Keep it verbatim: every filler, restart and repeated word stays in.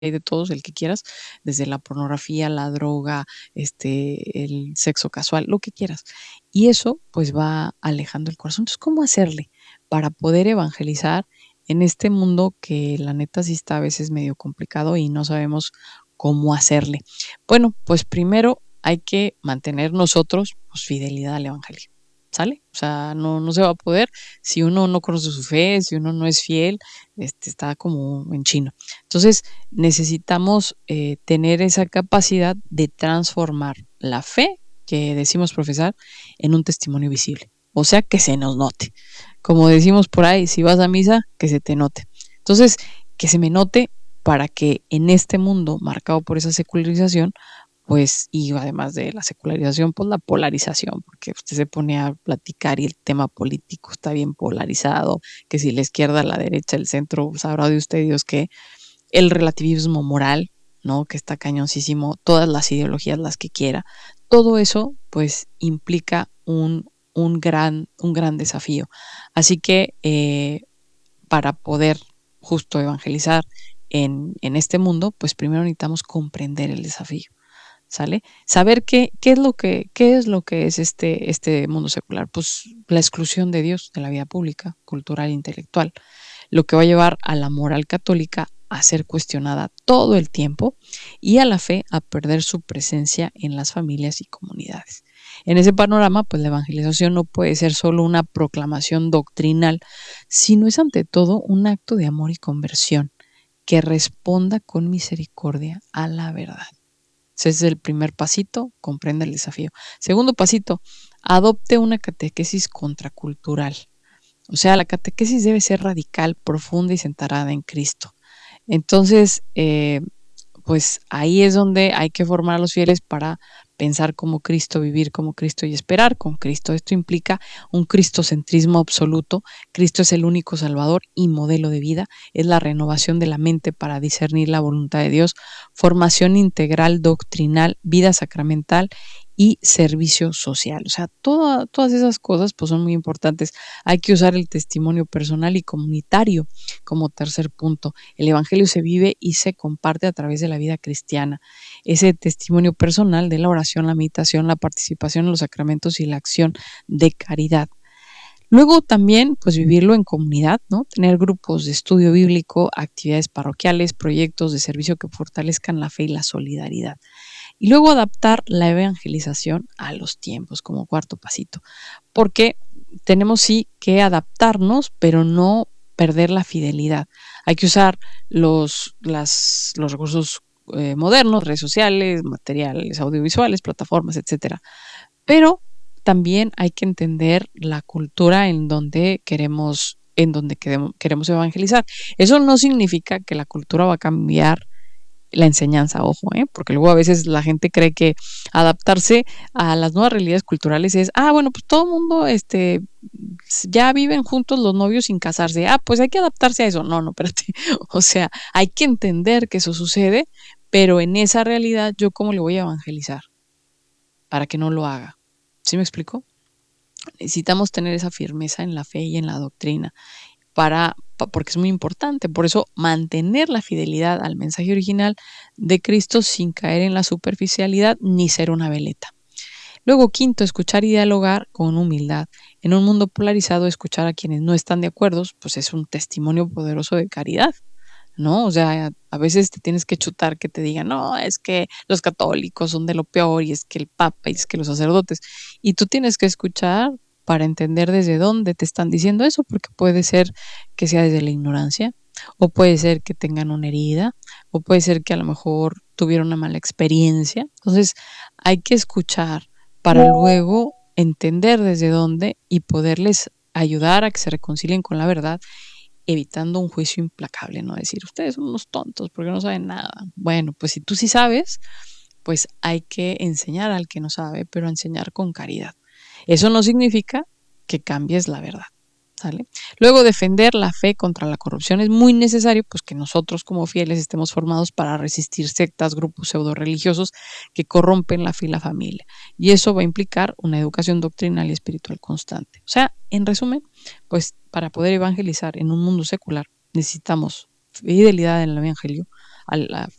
hay de todos, el que quieras, desde la pornografía, la droga, este, el sexo casual, lo que quieras. Y eso, pues, va alejando el corazón. Entonces, ¿cómo hacerle para poder evangelizar en este mundo que la neta sí está a veces medio complicado y no sabemos cómo hacerle? Bueno, pues primero hay que mantener nosotros, pues, fidelidad al evangelio, ¿sale? O sea, no, no se va a poder si uno no conoce su fe, si uno no es fiel, este, está como en chino. Entonces, necesitamos eh, tener esa capacidad de transformar la fe que decimos profesar en un testimonio visible. O sea, que se nos note. Como decimos por ahí, si vas a misa, que se te note. Entonces, que se me note para que en este mundo marcado por esa secularización, pues, y además de la secularización, pues la polarización, porque usted se pone a platicar y el tema político está bien polarizado, que si la izquierda, la derecha, el centro, sabrá de usted Dios que el relativismo moral, ¿no? Que está cañoncísimo, todas las ideologías, las que quiera, todo eso, pues, implica un, un, gran, un gran desafío. Así que, eh, para poder justo evangelizar en, en este mundo, pues primero necesitamos comprender el desafío. ¿Sale? Saber qué, qué es lo que, qué es lo que es este, este mundo secular. Pues la exclusión de Dios de la vida pública, cultural e intelectual, lo que va a llevar a la moral católica a ser cuestionada todo el tiempo y a la fe a perder su presencia en las familias y comunidades. En ese panorama, pues la evangelización no puede ser solo una proclamación doctrinal, sino es ante todo un acto de amor y conversión que responda con misericordia a la verdad. Ese es el primer pasito, comprenda el desafío. Segundo pasito, adopte una catequesis contracultural. O sea, la catequesis debe ser radical, profunda y centrada en Cristo. Entonces, eh, pues ahí es donde hay que formar a los fieles para pensar como Cristo, vivir como Cristo y esperar con Cristo. Esto implica un cristocentrismo absoluto. Cristo es el único Salvador y modelo de vida. Es la renovación de la mente para discernir la voluntad de Dios, formación integral doctrinal, vida sacramental y servicio social. O sea, toda, todas esas cosas pues son muy importantes. Hay que usar el testimonio personal y comunitario como tercer punto. El evangelio se vive y se comparte a través de la vida cristiana. Ese testimonio personal de la oración, la meditación, la participación en los sacramentos y la acción de caridad. Luego también, pues vivirlo en comunidad, ¿no? Tener grupos de estudio bíblico, actividades parroquiales, proyectos de servicio que fortalezcan la fe y la solidaridad. Y luego adaptar la evangelización a los tiempos como cuarto pasito, porque tenemos sí que adaptarnos, pero no perder la fidelidad. Hay que usar los, las, los recursos eh, modernos, redes sociales, materiales audiovisuales, plataformas, etcétera. Pero también hay que entender la cultura en donde queremos, en donde queremos, queremos evangelizar. Eso no significa que la cultura va a cambiar la enseñanza, ojo, ¿eh? Porque luego a veces la gente cree que adaptarse a las nuevas realidades culturales es, ah, bueno, pues todo el mundo, este, ya viven juntos los novios sin casarse, ah, pues hay que adaptarse a eso. No, no, espérate, o sea, hay que entender que eso sucede, pero en esa realidad, ¿yo cómo le voy a evangelizar? Para que no lo haga. ¿Sí me explico? Necesitamos tener esa firmeza en la fe y en la doctrina para, porque es muy importante. Por eso, mantener la fidelidad al mensaje original de Cristo sin caer en la superficialidad ni ser una veleta. Luego, quinto, escuchar y dialogar con humildad. En un mundo polarizado, escuchar a quienes no están de acuerdo, pues es un testimonio poderoso de caridad, ¿no? O sea, a veces te tienes que chutar que te digan, no, es que los católicos son de lo peor y es que el Papa y es que los sacerdotes. Y tú tienes que escuchar para entender desde dónde te están diciendo eso, porque puede ser que sea desde la ignorancia, o puede ser que tengan una herida, o puede ser que a lo mejor tuvieron una mala experiencia. Entonces, hay que escuchar para luego entender desde dónde y poderles ayudar a que se reconcilien con la verdad, evitando un juicio implacable, no decir, ustedes son unos tontos porque no saben nada. Bueno, pues si tú sí sabes, pues hay que enseñar al que no sabe, pero enseñar con caridad. Eso no significa que cambies la verdad, ¿sale? Luego, defender la fe contra la corrupción es muy necesario, pues que nosotros como fieles estemos formados para resistir sectas, grupos pseudo religiosos que corrompen la fe y la familia. Y eso va a implicar una educación doctrinal y espiritual constante. O sea, en resumen, pues para poder evangelizar en un mundo secular necesitamos fidelidad en el evangelio, a la